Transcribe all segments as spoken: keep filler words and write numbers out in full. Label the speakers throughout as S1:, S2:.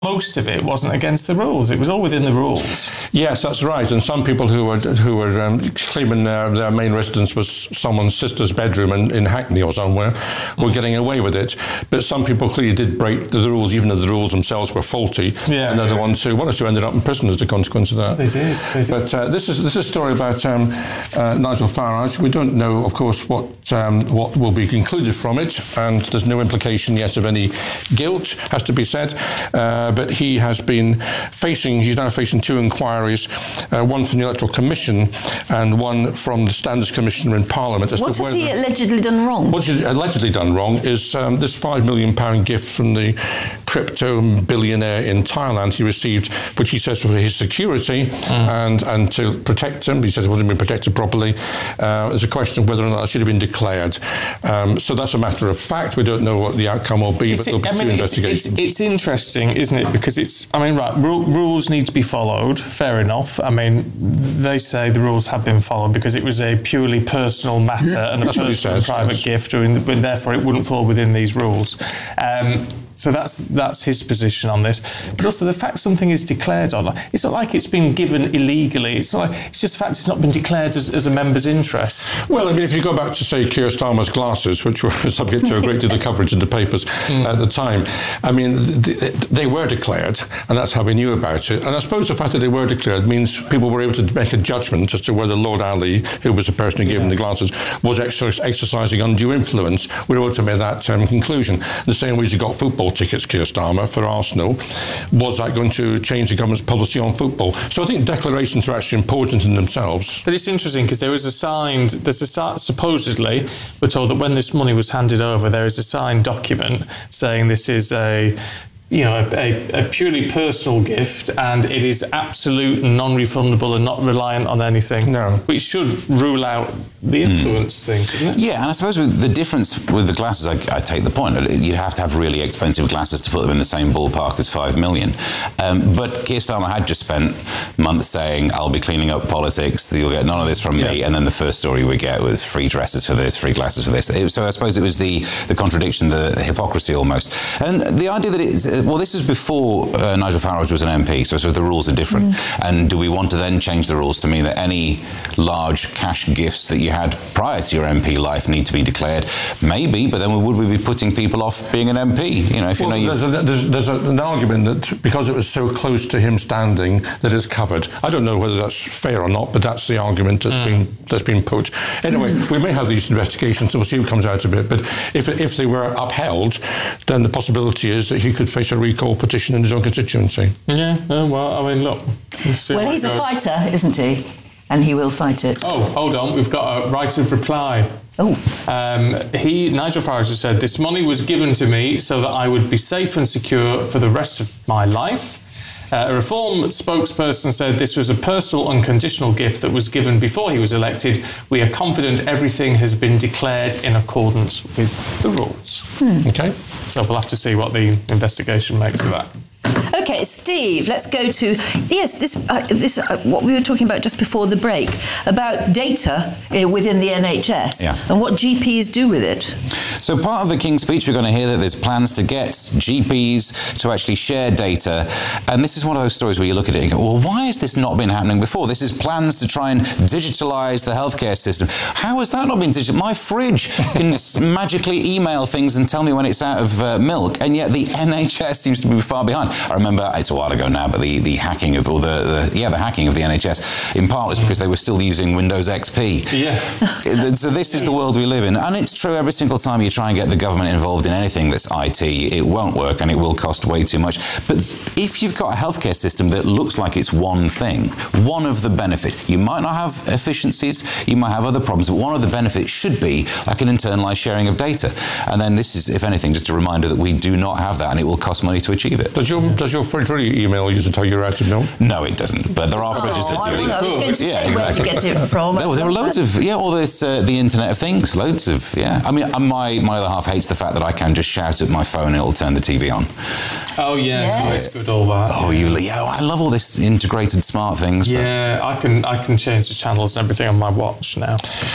S1: most of it wasn't against the rules. It was all within the rules.
S2: Yes, that's right. And some people who were who were um, claiming their, their main residence was someone's sister's bedroom in, in Hackney or somewhere were getting away with it. But some people clearly did break the rules, even though the rules themselves were faulty.
S1: Yeah,
S2: and they're
S1: yeah.
S2: the ones who, one or two ended up in prison as a consequence of that.
S1: They did. They did.
S2: But uh, this is this is a story about um, uh, Nigel Farage. We don't know, of course, what um, what will be concluded from it, and there's no implication yet of any guilt, has to be said. Uh, but he has been facing, he's now facing two inquiries, uh, one from the Electoral Commission and one from the Standards Commissioner in Parliament. As
S3: What
S2: to
S3: has he
S2: whether,
S3: allegedly done wrong?
S2: what he's allegedly done wrong is um, this five million pound gift from the crypto billionaire in Thailand he received, which he says for his security mm. and, and to protect him. He says it wasn't been protected properly. Uh, there's a question of whether or not it should have been declared. Um, so that's a matter of fact. We don't know what the outcome will be,
S1: It's,
S2: but there'll be
S1: I
S2: two
S1: mean,
S2: investigations.
S1: It's, it's, it's interesting, isn't it? Because it's, I mean, right, ru- rules need to be followed, fair enough. I mean, they say the rules have been followed because it was a purely personal matter and a
S2: That's what he
S1: personal
S2: says,
S1: private
S2: yes.
S1: gift, and therefore it wouldn't fall within these rules. Um, So that's that's his position on this. But also the fact something is declared on, it's not like it's been given illegally. It's not like, it's just the fact it's not been declared as, as a member's interest.
S2: Well, I mean, if you go back to, say, Keir Starmer's glasses, which were subject to a great deal of coverage in the papers mm. at the time, I mean, th- they were declared, and that's how we knew about it. And I suppose the fact that they were declared means people were able to make a judgment as to whether Lord Ali, who was the person who gave yeah. him the glasses, was ex- exercising undue influence. We were able to make that um, conclusion. The same way as you got football tickets, Keir Starmer, for Arsenal, was that going to change the government's policy on football? So I think declarations are actually important in themselves.
S1: But it's interesting because there was a signed, there's a supposedly, we're told that when this money was handed over, there is a signed document saying this is a you know, a, a purely personal gift, and it is absolute and non-refundable and not reliant on anything.
S2: No.
S1: Which should rule out the influence mm. thing, shouldn't it?
S4: Yeah, and I suppose with the difference with the glasses, I, I take the point. You'd have to have really expensive glasses to put them in the same ballpark as five million. Um, but Keir Starmer had just spent months saying, I'll be cleaning up politics, you'll get none of this from yeah. me, and then the first story we get was free dresses for this, free glasses for this. It, so I suppose it was the, the contradiction, the, the hypocrisy almost. And the idea that it's, well, this is before uh, Nigel Farage was an M P, so I suppose the rules are different. Mm. And do we want to then change the rules to mean that any large cash gifts that you had prior to your M P life need to be declared? Maybe, but then would we be putting people off being an M P? You know, if
S2: well,
S4: you know,
S2: there's, a, there's, there's a, an argument that because it was so close to him standing, that it's covered. I don't know whether that's fair or not, but that's the argument that's mm. been that's been put. Anyway, we may have these investigations, so we'll see what comes out of it. But if if they were upheld, then the possibility is that he could face a recall petition in his own constituency.
S1: Yeah, uh, well, I mean, look.
S3: Well, he's a fighter, isn't he? And he will fight it.
S1: Oh, hold on, we've got a right of reply.
S3: Oh.
S1: Um, he, Nigel Farage has said, this money was given to me so that I would be safe and secure for the rest of my life. Uh, a Reform spokesperson said this was a personal unconditional gift that was given before he was elected. We are confident everything has been declared in accordance with the rules.
S3: Hmm.
S1: Okay, so we'll have to see what the investigation makes of that.
S3: Okay, Steve, let's go to, yes, this, uh, this uh, what we were talking about just before the break, about data uh, within the N H S
S4: yeah.
S3: and what G Ps do with it.
S4: So part of the King's speech, we're going to hear that there's plans to get G Ps to actually share data. And this is one of those stories where you look at it and go, well, why has this not been happening before? This is plans to try and digitalise the healthcare system. How has that not been digital? My fridge can magically email things and tell me when it's out of uh, milk, and yet the N H S seems to be far behind. I remember, it's a while ago now, but the, the hacking of, or the, the, yeah, the hacking of the N H S, in part was because they were still using Windows X P.
S1: Yeah.
S4: So this is the world we live in. And it's true, every single time you try and get the government involved in anything that's I T, it won't work and it will cost way too much. But if you've got a healthcare system that looks like it's one thing, one of the benefits, you might not have efficiencies, you might have other problems, but one of the benefits should be like an internalized sharing of data. And then this is, if anything, just a reminder that we do not have that and it will cost money to achieve it.
S2: Does your, does your fridge really email you to tell you're out of milk?
S4: No, it doesn't. But there are fridges
S3: oh,
S4: that do
S3: I,
S4: it.
S3: I was going to
S4: yeah,
S3: say
S4: exactly.
S3: where to get it from.
S4: There, there are loads of, yeah, all this, uh, the Internet of Things, loads of, yeah. I mean, my, my other half hates the fact that I can just shout at my phone and it'll turn the T V on.
S1: Oh, yeah,
S3: yes.
S1: it's good, all that.
S4: Oh, you, yeah, I love all this integrated smart things.
S1: Yeah, I can I can change the channels and everything on my watch now.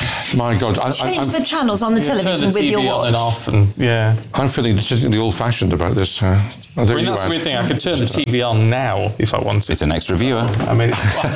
S2: My God. I,
S3: Change
S2: I,
S3: the channels on the
S1: yeah,
S3: television
S1: turn the
S3: with
S1: T V
S3: your watch.
S1: on and off, and yeah.
S2: I'm feeling particularly old-fashioned about this. Uh, Oh,
S1: I mean, that's the weird thing. I could turn the T V on now if I wanted.
S4: It's an extra viewer.
S1: I mean,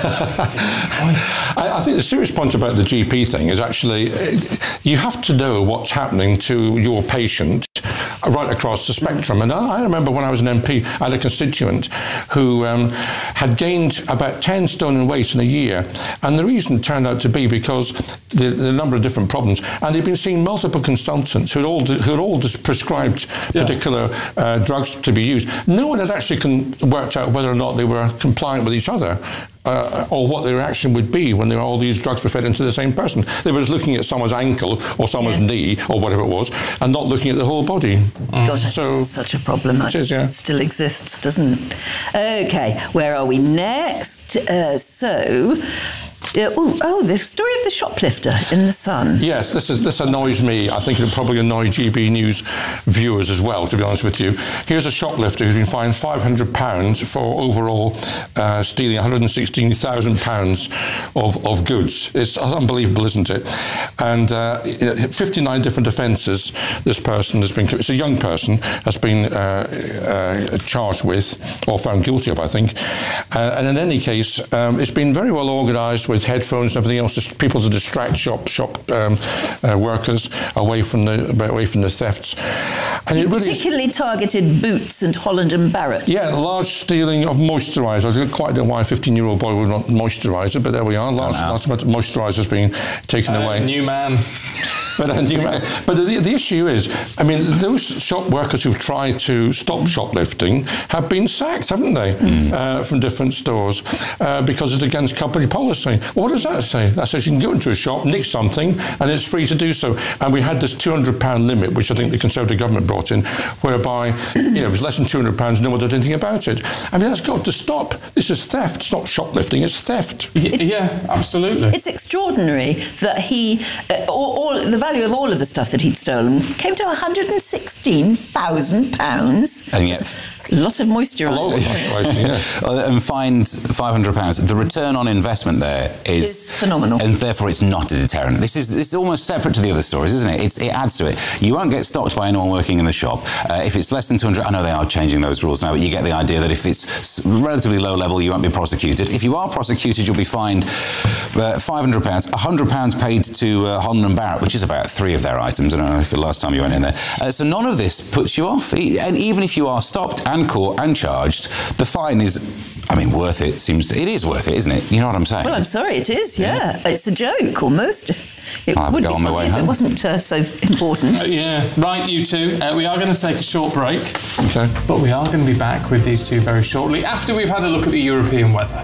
S2: I, I think the serious point about the G P thing is actually uh, you have to know what's happening to your patient right across the spectrum. And I, I remember when I was an M P, I had a constituent who um, had gained about ten stone in weight in a year. And the reason turned out to be because the, the number of different problems. And they'd been seeing multiple consultants who had all, who had all just prescribed yeah. particular uh, drugs to be used. No one had actually con- worked out whether or not they were compliant with each other. Uh, or what their reaction would be when all these drugs were fed into the same person. They were just looking at someone's ankle or someone's yes. knee or whatever it was, and not looking at the whole body.
S3: Gosh, so, it's such a problem.
S2: It is, yeah.
S3: It still exists, doesn't it? Okay, where are we next? Uh, so... Uh, oh, oh, the story of the shoplifter in the Sun.
S2: Yes, this is this annoys me. I think it'll probably annoy G B News viewers as well, to be honest with you. Here's a shoplifter who's been fined five hundred pounds for overall uh, stealing one hundred sixteen thousand pounds of, of goods. It's unbelievable, isn't it? And uh, fifty-nine different offences this person has been, it's a young person, has been uh, uh, charged with, or found guilty of, I think. Uh, and in any case, um, it's been very well organised with headphones and everything else, just people to distract shop shop um, uh, workers away from the away from the thefts. And it really
S3: particularly is, targeted Boots and Holland and Barrett.
S2: Yeah, large stealing of moisturiser. I don't quite know why a fifteen-year-old boy would want moisturiser, but there we are. Large, large amount of moisturiser has been taken
S1: uh,
S2: away.
S1: New man.
S2: But, uh, new man. but the, the issue is, I mean, those shop workers who've tried to stop shoplifting have been sacked, haven't they, mm. uh, from different stores uh, because it's against company policy. What does that say? That says you can go into a shop, nick something, and it's free to do so. And we had this two hundred pounds limit, which I think the Conservative government brought in, whereby, you know, if it's less than two hundred pounds, no one did anything about it. I mean, that's got to stop. This is theft. It's not shoplifting, it's theft.
S1: It, yeah, absolutely.
S3: It's extraordinary that he, uh, all, all, the value of all of the stuff that he'd stolen came to one hundred sixteen thousand pounds.
S4: And yet...
S3: A lot of moisturiser.
S2: A lot of moisturiser,
S4: yeah. And fined five hundred pounds. The return on investment there is...
S3: Is phenomenal.
S4: And therefore it's not a deterrent. This is this is almost separate to the other stories, isn't it? It's, it adds to it. You won't get stopped by anyone working in the shop. Uh, if it's less than two hundred... I know they are changing those rules now, but you get the idea that if it's relatively low level, you won't be prosecuted. If you are prosecuted, you'll be fined uh, five hundred pounds, one hundred pounds paid to uh, Holland and Barrett, which is about three of their items. I don't know if the last time you went in there. Uh, so none of this puts you off. And even if you are stopped and caught and charged, the fine is, I mean, worth it. Seems it is worth it, isn't it? You know what I'm saying?
S3: Well, I'm sorry, it is. Yeah, yeah. It's a joke almost. It
S4: I'll
S3: would
S4: go
S3: be
S4: on my way
S3: if
S4: home.
S3: It wasn't uh, so important.
S1: Uh, yeah, right, you two. Uh, we are going to take a short break.
S2: Okay.
S1: But we are going to be back with these two very shortly after we've had a look at the European weather.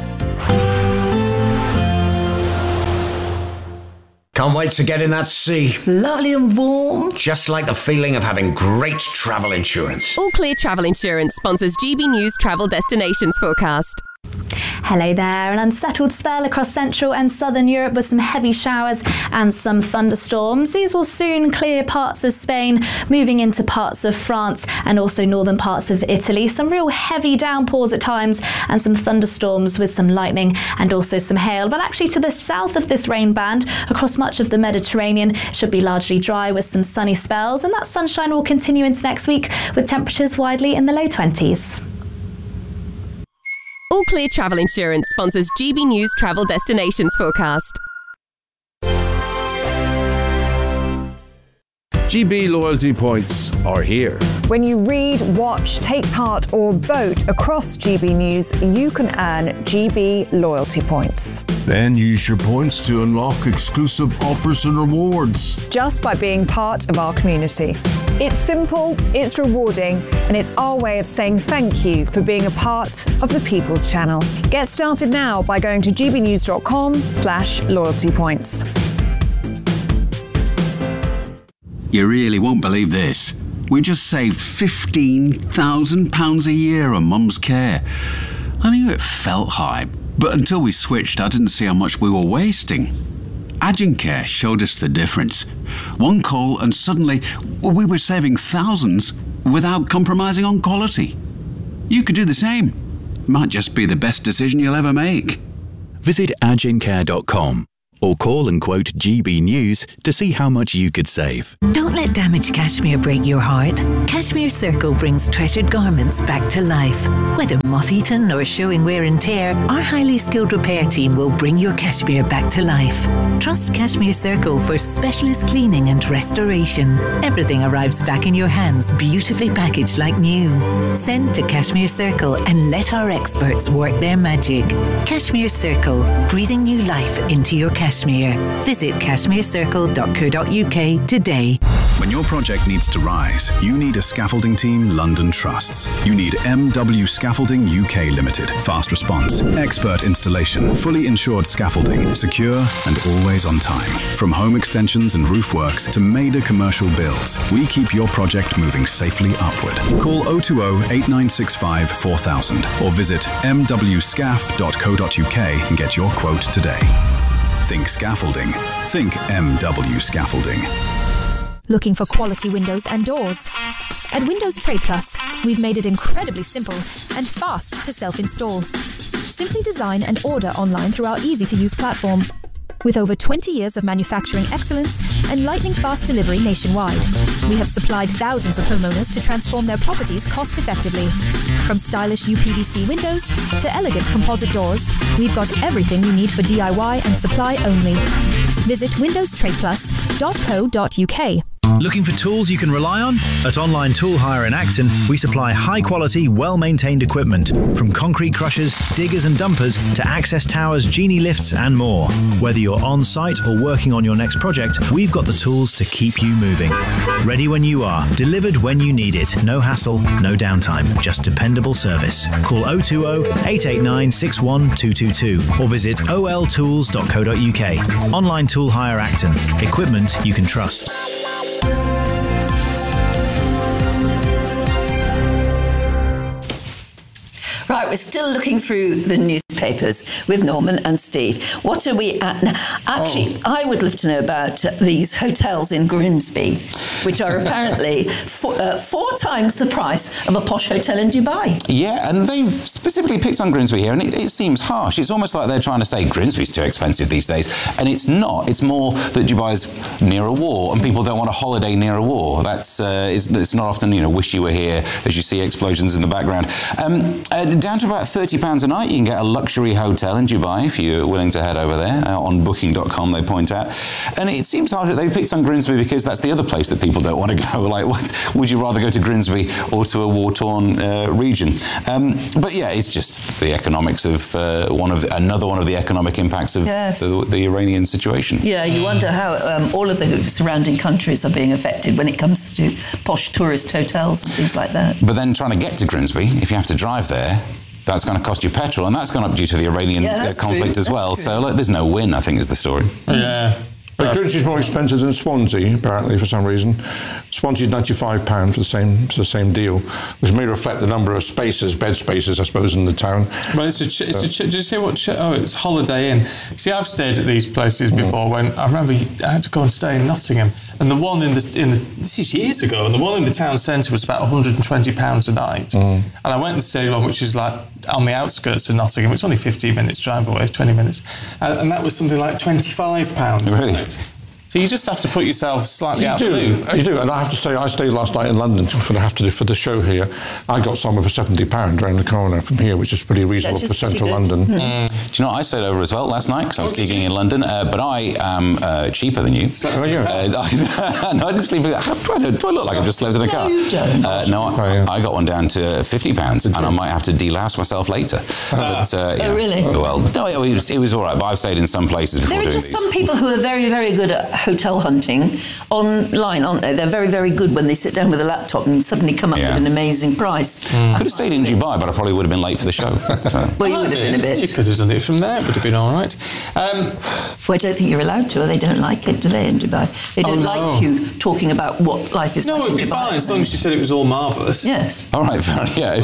S5: Can't wait to get in that sea.
S3: Lovely and warm.
S5: Just like the feeling of having great travel insurance.
S6: All Clear Travel Insurance sponsors G B News Travel Destinations Forecast.
S7: Hello there. An unsettled spell across central and southern Europe with some heavy showers and some thunderstorms. These will soon clear parts of Spain, moving into parts of France and also northern parts of Italy. Some real heavy downpours at times and some thunderstorms with some lightning and also some hail. But actually to the south of this rain band, across much of the Mediterranean, should be largely dry with some sunny spells, and that sunshine will continue into next week with temperatures widely in the low twenties.
S6: All Clear Travel Insurance sponsors G B News Travel Destinations Forecast.
S8: G B loyalty points are here.
S9: When you read, watch, take part or vote across G B News, you can earn G B loyalty points.
S8: Then use your points to unlock exclusive offers and rewards.
S9: Just by being part of our community. It's simple, it's rewarding, and it's our way of saying thank you for being a part of the People's Channel. Get started now by going to gbnews.com slash loyalty points.
S10: You really won't believe this. We just saved fifteen thousand pounds a year on Mum's care. I knew it felt high, but until we switched, I didn't see how much we were wasting. Agencare showed us the difference. One call and suddenly we were saving thousands without compromising on quality. You could do the same. Might just be the best decision you'll ever make.
S11: Visit agencare dot com Or call and quote G B News to see how much you could save.
S12: Don't let damaged cashmere break your heart. Cashmere Circle brings treasured garments back to life. Whether moth-eaten or showing wear and tear, our highly skilled repair team will bring your cashmere back to life. Trust Cashmere Circle for specialist cleaning and restoration. Everything arrives back in your hands, beautifully packaged like new. Send to Cashmere Circle and let our experts work their magic. Cashmere Circle, breathing new life into your cashmere. Visit cashmere circle dot co dot U K today.
S13: When your project needs to rise, you need a scaffolding team London trusts. You need M W Scaffolding U K Limited. Fast response, expert installation, fully insured scaffolding, secure and always on time. From home extensions and roof works to major commercial builds, we keep your project moving safely upward. Call oh two oh, eight nine six five, four thousand or visit m w scaf dot co dot U K and get your quote today. Think scaffolding. Think M W Scaffolding.
S14: Looking for quality windows and doors? At Windows Trade Plus, we've made it incredibly simple and fast to self-install. Simply design and order online through our easy-to-use platform. With over twenty years of manufacturing excellence and lightning-fast delivery nationwide, we have supplied thousands of homeowners to transform their properties cost-effectively. From stylish U P V C windows to elegant composite doors, we've got everything you need for D I Y and supply only. Visit windows trade plus dot co dot U K.
S15: Looking for tools you can rely on? At Online Tool Hire in Acton, we supply high-quality, well-maintained equipment, from concrete crushers, diggers and dumpers to access towers, genie lifts and more. Whether you're on-site or working on your next project, we've got the tools to keep you moving. Ready when you are, delivered when you need it. No hassle, no downtime, just dependable service. Call oh two oh, eight eight nine, six one two two two or visit o l tools dot co dot U K. Online Tool Hire Acton. Equipment you can trust.
S3: Right, we're still looking through the newspapers with Norman and Steve. What are we at now? Actually, oh. I would love to know about uh, these hotels in Grimsby, which are apparently four, uh, four times the price of a posh hotel in Dubai.
S4: Yeah, and they've specifically picked on Grimsby here, and it, it seems harsh. It's almost like they're trying to say Grimsby's too expensive these days, and it's not. It's more that Dubai's near a war, and people don't want a holiday near a war. That's uh, it's, it's not often, you know, wish you were here as you see explosions in the background. Um, uh, down to about thirty pounds a night, you can get a luxury hotel in Dubai if you're willing to head over there. Uh, on booking dot com, they point out. And it seems hard that they picked on Grimsby because that's the other place that people don't want to go. Like, what, would you rather go to Grimsby or to a war-torn uh, region? Um, but yeah, it's just the economics of uh, one of the, another one of the economic impacts of
S3: yes.
S4: the, the Iranian situation.
S3: Yeah, you wonder how um, all of the surrounding countries are being affected when it comes to posh tourist hotels and things like that.
S4: But then trying to get to Grimsby, if you have to drive there, that's going to cost you petrol, and that's gone up due to the Iranian
S3: yeah,
S4: uh, conflict
S3: true.
S4: as well.
S3: That's
S4: so look, there's no win, I think, is the story.
S1: Yeah.
S2: But Grimsby's more expensive than Swansea, apparently, for some reason. Swansea's ninety-five pounds for the same for the same deal, which may reflect the number of spaces, bed spaces, I suppose, in the town.
S1: Well, it's a. Ch- it's a ch- did you see what? Ch- oh, it's Holiday Inn. See, I've stayed at these places before. Mm. When I remember, I had to go and stay in Nottingham, and the one in the in the this is years ago, and the one in the town centre was about one hundred and twenty pounds a night. Mm. And I went and stayed one which is like on the outskirts of Nottingham. It's only fifteen minutes drive away, twenty minutes, and, and that was something like twenty-five pounds.
S4: Really?
S1: So you just have to put yourself slightly
S2: you
S1: out
S2: do,
S1: of the loop.
S2: You do, and I have to say, I stayed last night in London for, have to do, for the show here. I got somewhere for seventy pounds around the corner from here, which is pretty reasonable for central London.
S4: Mm. Mm. Do you know what? I stayed over as well last night because I was gigging in London, uh, but I am uh, cheaper than you.
S2: Oh, yeah.
S4: Uh, I, no, I didn't sleep. How, do, I, do I look like I've just slept in a car?
S3: No, you don't.
S4: Uh, no, I, oh, yeah. I got one down to fifty pounds, and I might have to delouse myself later.
S3: Uh,
S4: but, uh,
S3: oh,
S4: yeah.
S3: really?
S4: Well, no, it was, it was all right, but I've stayed in some places before
S3: There are
S4: doing
S3: just
S4: these.
S3: some people who are very, very good at hotel hunting online, aren't they? They're very, very good when they sit down with a laptop and suddenly come up
S4: yeah.
S3: with an amazing price.
S4: Mm. Could have stayed in Dubai, but I probably would have been late for the show. So.
S3: Well, you would have been a bit.
S1: You could have done it from there. It would have been all right. Um,
S3: well, I don't think you're allowed to, or they don't like it, do they, in Dubai? They don't
S1: oh, no.
S3: like you talking about what life is
S1: no,
S3: like
S1: it'd
S3: in
S1: be
S3: Dubai.
S1: fine as long as you said it was all marvellous.
S3: Yes.
S4: All right, fair yeah.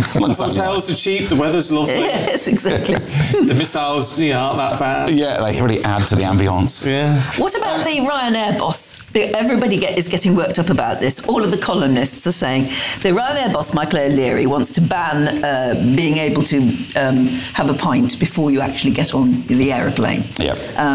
S1: Hotels are cheap, the weather's lovely.
S3: Yes, exactly.
S1: The missiles, you know, aren't that bad.
S4: Yeah, they really add to the ambience.
S1: Yeah.
S3: What about the Ryanair boss? Everybody get, is getting worked up about this. All of the columnists are saying the Ryanair boss, Michael O'Leary, wants to ban uh, being able to um, have a pint before you actually get on the aeroplane.
S4: Yeah.
S3: Um,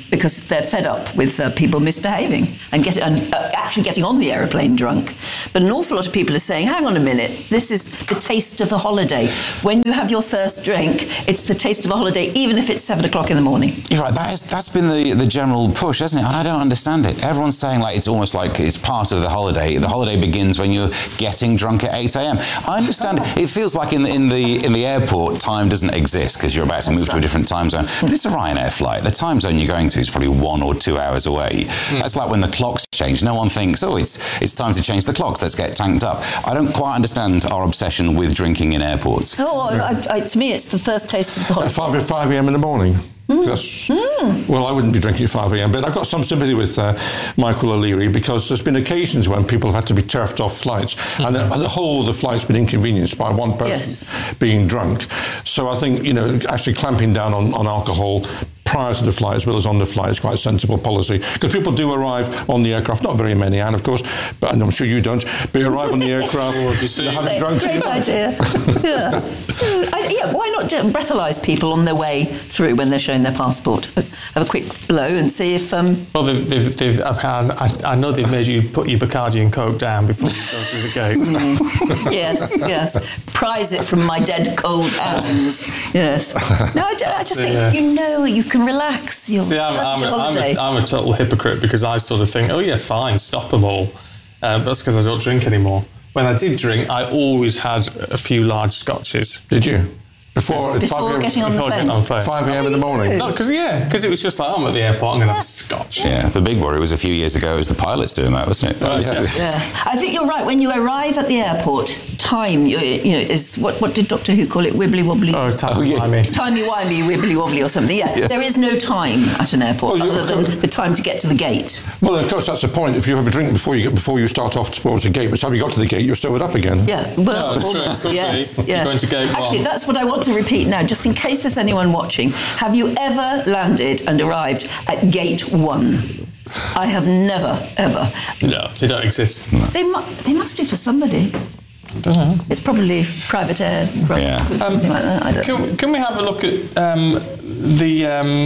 S3: because they're fed up with uh, people misbehaving and, get, and uh, actually getting on the aeroplane drunk. But an awful lot of people are saying, hang on a minute, this is the taste of a holiday. When you have your first drink, it's the taste of a holiday, even if it's seven o'clock in the morning.
S4: You're right, that is, that's been the, the general push, hasn't it? And I don't understand it. Everyone's saying like it's almost like it's part of the holiday. The holiday begins when you're getting drunk at eight a.m. I understand it. It feels like in the, in the, in the airport, time doesn't exist because you're about to move to a different time zone. But it's a Ryanair flight. The time zone you're going to is probably one or two hours away. Mm. That's like when the clocks change. No one thinks, oh, it's it's time to change the clocks. Let's get tanked up. I don't quite understand our obsession with drinking in airports.
S3: Oh, I, I, to me, it's the first taste of the holiday.
S2: At five a.m. in the morning. Mm. That's, mm. Well, I wouldn't be drinking at five a.m, but I've got some sympathy with uh, Michael O'Leary because there's been occasions when people have had to be turfed off flights, mm-hmm. and the, the whole of the flight's been inconvenienced by one person yes. being drunk. So I think, you know, actually clamping down on, on alcohol prior to the flight as well as on the flight is quite a sensible policy, because people do arrive on the aircraft, not very many, Anne, of course, but and I'm sure you don't, but you arrive on the aircraft or you see having drunk.
S3: Great idea. yeah. I, yeah, why not breathalyse people on their way through when they're showing their passport? Have a quick blow and see if... Um...
S1: Well, they've, they've, they've, I, I know they've made you put your Bacardi and Coke down before you go through the gate.
S3: Mm. yes, yes. Prize it from my dead cold hands. Yes. No, I, I just think, yeah. you know, you can relax. You're
S1: See, I'm, I'm, a, I'm, a, I'm a total hypocrite because I sort of think, oh yeah, fine, stop them all. Uh, that's because I don't drink anymore. When I did drink, I always had a few large scotches.
S2: Did you? Before,
S3: before getting on the plane?
S1: On plane.
S2: five a.m. in the morning?
S1: No, because yeah, because it was just like, oh, I'm at the airport, I'm going to have a scotch.
S4: Yeah, the big worry was a few years ago, it was the pilots doing that, wasn't it? That
S1: oh,
S4: was
S1: yeah.
S3: yeah. I think you're right. When you arrive at the airport, time, you, you know, is, what, what did Doctor Who call it? Wibbly wobbly?
S1: Oh, timey-wimey.
S3: Timey-wimey, wibbly wobbly or something. Yeah. yeah, there is no time at an airport well, other than the time to get to the gate.
S2: Well, of course, that's the point. If you have a drink before you get, before you start off towards the gate, by the time you got to the gate, you're sobered up again.
S3: Yeah, well,
S1: no,
S3: almost,
S1: true.
S3: yes.
S1: You're
S3: yeah.
S1: going to gate
S3: Actually,
S1: one.
S3: That's what I want to repeat now, just in case there's anyone watching. Have you ever landed and arrived at gate one? I have never, ever.
S1: No, they don't exist. No.
S3: They, mu- they must do for somebody.
S1: I don't know.
S3: It's probably private air, yeah. something um, like that. I don't
S1: can,
S3: know.
S1: Can we have a look at um, the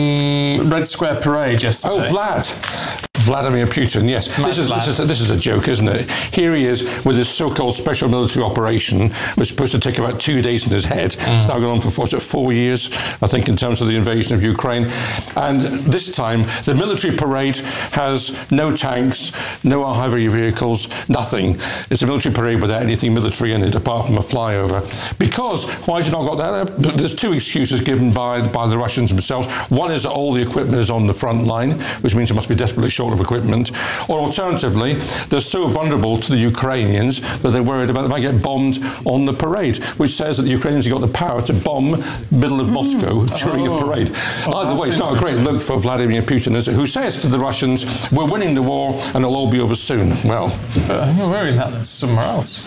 S1: um, Red Square Parade yesterday?
S2: Oh, Vlad. Vladimir Putin, yes. This is, this, is a, this is a joke, isn't it? Here he is with his so-called special military operation, which was supposed to take about two days in his head. Mm. It's now gone on for four, four years, I think, in terms of the invasion of Ukraine. And this time, the military parade has no tanks, no artillery vehicles, nothing. It's a military parade without anything military in it, apart from a flyover. Because, why has he not got that? There's two excuses given by, by the Russians themselves. One is that all the equipment is on the front line, which means it must be desperately short of equipment, or alternatively, they're so vulnerable to the Ukrainians that they're worried about they might get bombed on the parade, which says that the Ukrainians have got the power to bomb middle of mm. Moscow during oh. a parade. Oh, Either way, it's not a great look for Vladimir Putin, is it, who says to the Russians, we're winning the war and it'll all be over soon. Well,
S1: but you're wearing that somewhere else.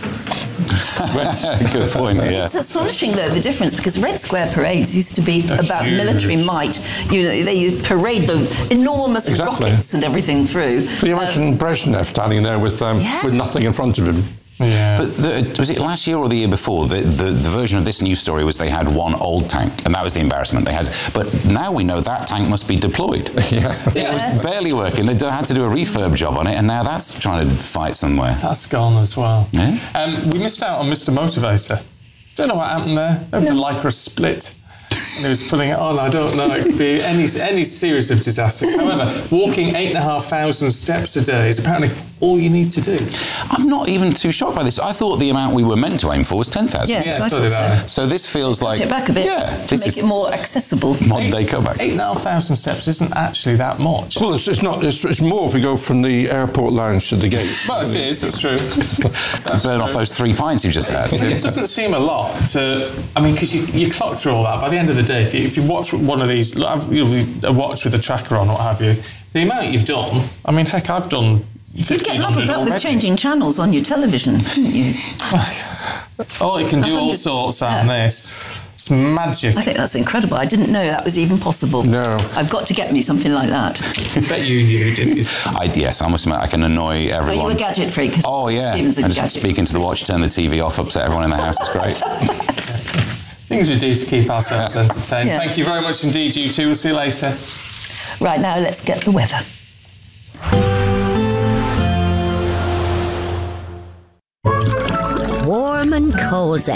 S4: Good point, yeah.
S3: It's astonishing, though, the difference, because Red Square parades used to be That's about huge. military might. You know, they parade the enormous
S2: exactly.
S3: rockets and everything through.
S2: Can you imagine um, Brezhnev standing there with um,
S3: yeah.
S2: with nothing in front of him?
S1: Yeah.
S4: But the, was it last year or the year before? The, the the version of this news story was they had one old tank, and that was the embarrassment they had. But now we know that tank must be deployed.
S2: yeah.
S4: It yes. was barely working. They had to do a refurb job on it, and now that's trying to fight somewhere.
S1: That's gone as well.
S4: Yeah.
S1: Um, we missed out on Mister Motivator. Don't know what happened there. Maybe no. the Lycra split. And he was putting it on. I don't know. It could be any any series of disasters. However, walking eight and a half thousand steps a day is apparently all you need to do.
S4: I'm not even too shocked by this. I thought the amount we were meant to aim for was ten thousand.
S3: Yes,
S1: yeah,
S3: I
S1: so did I.
S3: so.
S4: So this feels like
S3: Take it back a bit.
S4: Yeah,
S3: to make it more accessible.
S4: Modern day comeback.
S1: Eight and a half thousand steps isn't actually that much.
S2: Well, it's, it's not. It's, it's more if we go from the airport lounge to the gate.
S1: Well, it is. It's true.
S4: That's burn true. off those three pints you've just had.
S1: It doesn't seem a lot to. I mean, because you, you clock through all that. By the end of the day, if you, if you watch one of these, you know, a watch with a tracker on, what have you, the amount you've done. I mean, heck, I've done.
S3: You get muddled up with changing channels on your television, couldn't you?
S1: Oh, it can do all sorts on yeah. this. It's magic.
S3: I think that's incredible. I didn't know that was even possible.
S2: No.
S3: I've got to get me something like that.
S1: I bet you knew, didn't you?
S4: I, yes, I must admit, I can annoy everyone.
S3: Are you a gadget freak?
S4: Oh, yeah.
S3: Stephen's a
S4: I just
S3: gadget.
S4: speak into the watch, turn the T V off, upset everyone in the house. It's great.
S1: Things we do to keep ourselves entertained.
S3: Yeah.
S1: Thank you very much indeed, you two. We'll see you later.
S3: Right, now let's get the weather.
S16: Warm and cosy,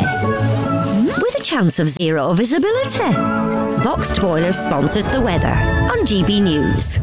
S16: with a chance of zero visibility. Boxed Boiler sponsors the weather on G B News.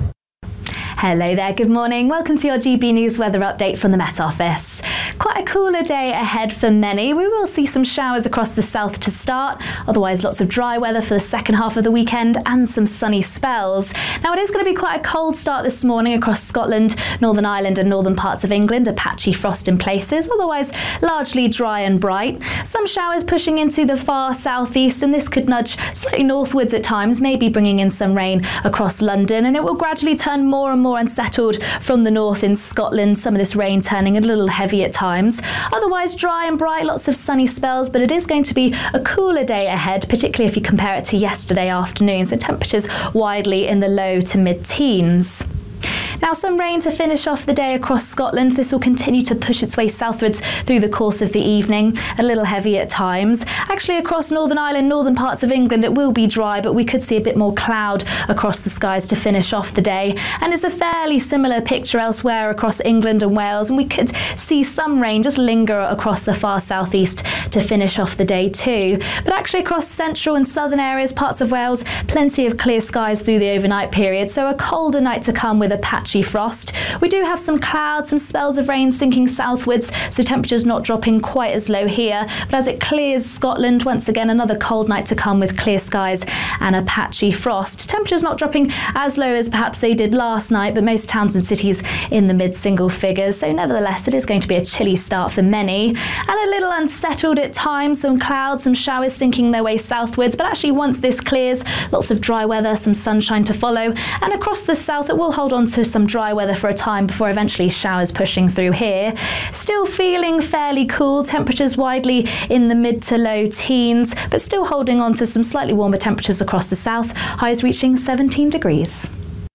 S7: Hello there, good morning. Welcome to your G B News weather update from the Met Office. Quite a cooler day ahead for many. We will see some showers across the south to start, otherwise lots of dry weather for the second half of the weekend and some sunny spells. Now it is going to be quite a cold start this morning across Scotland, Northern Ireland and northern parts of England. A patchy frost in places, otherwise largely dry and bright. Some showers pushing into the far southeast, and this could nudge slightly northwards at times, maybe bringing in some rain across London, and it will gradually turn more and more unsettled from the north in Scotland, some of this rain turning a little heavy at times. Otherwise dry and bright, lots of sunny spells, but it is going to be a cooler day ahead, particularly if you compare it to yesterday afternoon, so temperatures widely in the low to mid-teens. Now some rain to finish off the day across Scotland. This will continue to push its way southwards through the course of the evening, a little heavy at times. Actually across Northern Ireland, northern parts of England, it will be dry, but we could see a bit more cloud across the skies to finish off the day. And it's a fairly similar picture elsewhere across England and Wales, and we could see some rain just linger across the far southeast to finish off the day too. But actually across central and southern areas, parts of Wales, plenty of clear skies through the overnight period, so a colder night to come with a patchy frost. We do have some clouds, some spells of rain sinking southwards, so temperatures not dropping quite as low here. But as it clears Scotland, once again another cold night to come with clear skies and a patchy frost. Temperatures not dropping as low as perhaps they did last night, but most towns and cities in the mid-single figures. So nevertheless, it is going to be a chilly start for many, and a little unsettled at times. Some clouds, some showers sinking their way southwards, but actually once this clears, lots of dry weather, some sunshine to follow, and across the south it will hold on to some dry weather for a time before eventually showers pushing through here. Still feeling fairly cool, temperatures widely in the mid to low teens, but still holding on to some slightly warmer temperatures across the south, highs reaching seventeen degrees.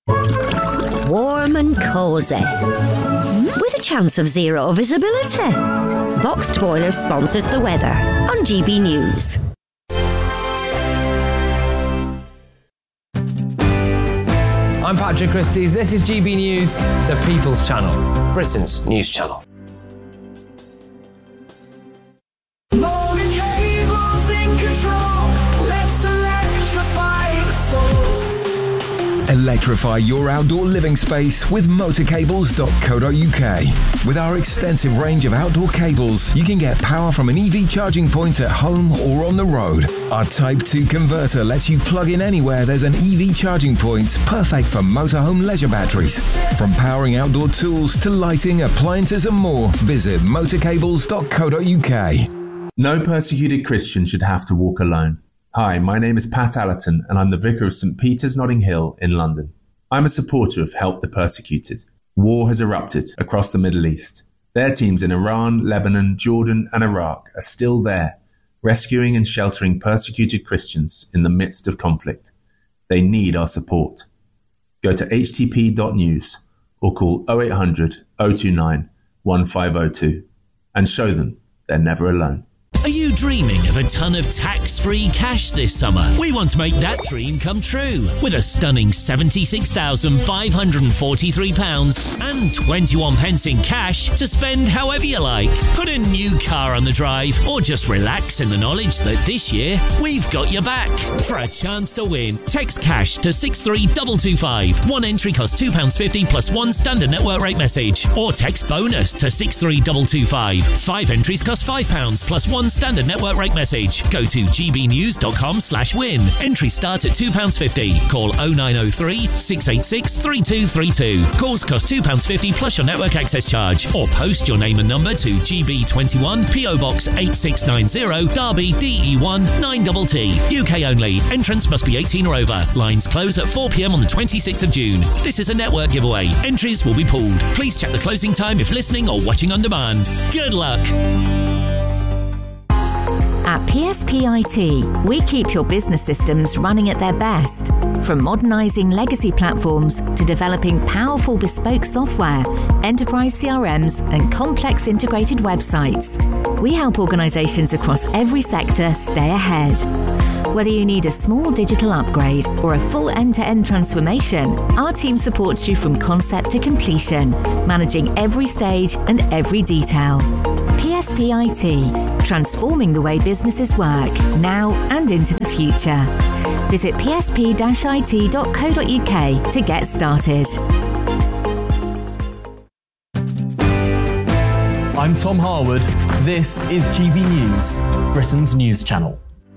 S16: Warm and cosy, with a chance of zero visibility. Boxed Boiler sponsors the weather on G B News.
S17: I'm Patrick Christys. This is G B News, the People's Channel, Britain's news channel.
S18: Electrify your outdoor living space with motor cables dot co dot U K. With our extensive range of outdoor cables, you can get power from an E V charging point at home or on the road. Our Type two converter lets you plug in anywhere there's an E V charging point, perfect for motorhome leisure batteries. From powering outdoor tools to lighting, appliances and more, visit motor cables dot co dot U K.
S19: No persecuted Christian should have to walk alone. Hi, my name is Pat Allerton and I'm the Vicar of St Peter's Notting Hill in London. I'm a supporter of Help the Persecuted. War has erupted across the Middle East. Their teams in Iran, Lebanon, Jordan and Iraq are still there, rescuing and sheltering persecuted Christians in the midst of conflict. They need our support. Go to h t p dot news or call oh eight hundred, oh two nine, one five oh two and show them they're never alone.
S20: Are you dreaming of a ton of tax-free cash this summer? We want to make that dream come true with a stunning seventy-six thousand five hundred forty-three pounds and twenty-one pence in cash to spend however you like. Put a new car on the drive or just relax in the knowledge that this year we've got your back. For a chance to win, text cash to six three two two five. One entry costs two pounds fifty plus one standard network rate message. Or text bonus to six three two two five. Five entries cost five pounds plus one standard network rate message. Go to g b news dot com slash win. Entry start at two pounds fifty. Call oh nine oh three, six eight six, three two three two. Calls cost two pounds fifty plus your network access charge. Or post your name and number to G B twenty-one, P O Box eight six nine zero, Derby, D E one nine T T. U K only. Entrance must be eighteen or over. Lines close at four p m on the twenty-sixth of June. This is a network giveaway. Entries will be pooled. Please check the closing time if listening or watching on demand. Good luck.
S12: At P S P I T, we keep your business systems running at their best. From modernising legacy platforms to developing powerful bespoke software, enterprise C R Ms and complex integrated websites, we help organisations across every sector stay ahead. Whether you need a small digital upgrade or a full end-to-end transformation, our team supports you from concept to completion, managing every stage and every detail. P S P I T, transforming the way businesses work, now and into the future. Visit p s p dash i t dot co dot u k to get started.
S21: I'm Tom Harwood. This is G B News, Britain's news channel.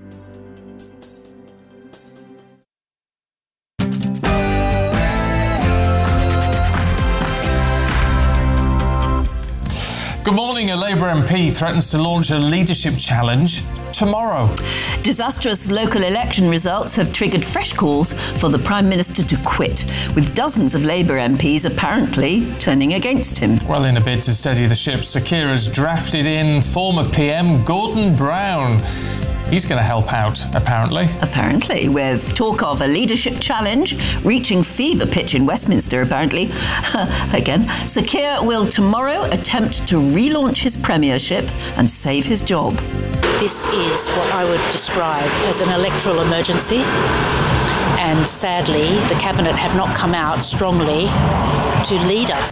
S1: Good morning. A Labour M P threatens to launch a leadership challenge tomorrow.
S3: Disastrous local election results have triggered fresh calls for the Prime Minister to quit, with dozens of Labour M Ps apparently turning against him.
S1: Well, in a bid to steady the ship, Sir Keir has drafted in former P M Gordon Brown. He's going to help out, apparently.
S3: Apparently, with talk of a leadership challenge reaching fever pitch in Westminster, apparently. Again, Sir Keir will tomorrow attempt to relaunch his premiership and save his job.
S22: This is what I would describe as an electoral emergency. And sadly, the Cabinet have not come out strongly to lead us.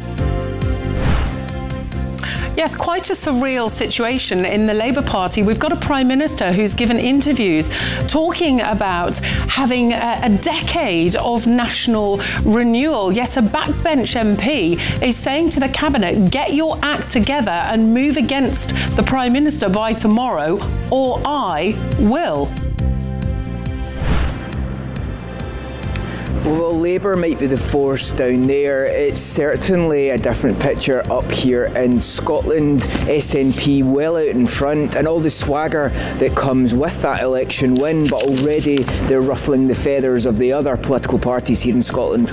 S23: Yes, quite a surreal situation in the Labour Party. We've got a Prime Minister who's given interviews talking about having a, a decade of national renewal, yet a backbench M P is saying to the Cabinet, get your act together and move against the Prime Minister by tomorrow, or I will.
S24: Well, Labour might be the force down there. It's certainly a different picture up here in Scotland. S N P well out in front and all the swagger that comes with that election win, but already they're ruffling the feathers of the other political parties here in Scotland.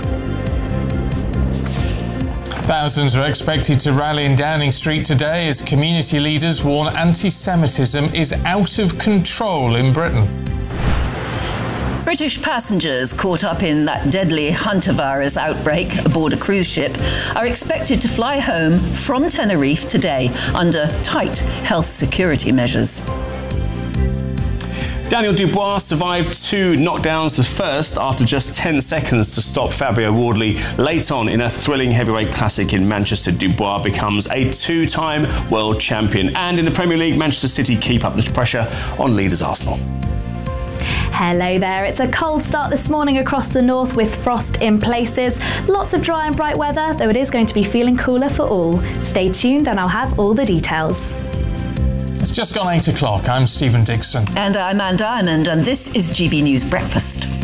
S1: Thousands are expected to rally in Downing Street today as community leaders warn anti-Semitism is out of control in Britain.
S3: British passengers caught up in that deadly hantavirus outbreak aboard a cruise ship are expected to fly home from Tenerife today under tight health security measures.
S25: Daniel Dubois survived two knockdowns, the first after just ten seconds to stop Fabio Wardley late on in a thrilling heavyweight classic in Manchester. Dubois becomes a two-time world champion. And in the Premier League, Manchester City keep up the pressure on leaders Arsenal.
S7: Hello there. It's a cold start this morning across the north with frost in places. Lots of dry and bright weather, though it is going to be feeling cooler for all. Stay tuned and I'll have all the details.
S1: It's just gone eight o'clock. I'm Stephen Dixon.
S3: And I'm Anne Diamond, and this is G B News Breakfast.